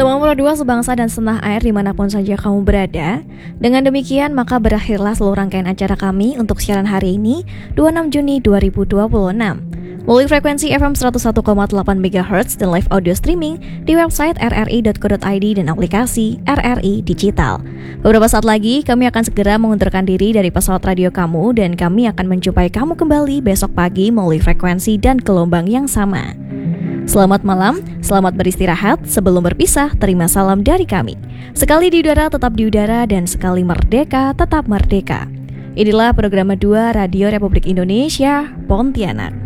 Teman dua sebangsa dan setanah air dimanapun saja kamu berada. Dengan demikian maka berakhirlah seluruh rangkaian acara kami untuk siaran hari ini 26 Juni 2026 melalui frekuensi FM 101,8 MHz dan live audio streaming di website rri.co.id dan aplikasi RRI Digital. Beberapa saat lagi kami akan segera mengundurkan diri dari pesawat radio kamu dan kami akan menjumpai kamu kembali besok pagi melalui frekuensi dan gelombang yang sama. Selamat malam, selamat beristirahat. Sebelum berpisah, terima salam dari kami. Sekali di udara, tetap di udara, dan sekali merdeka, tetap merdeka. Inilah program 2 Radio Republik Indonesia, Pontianak.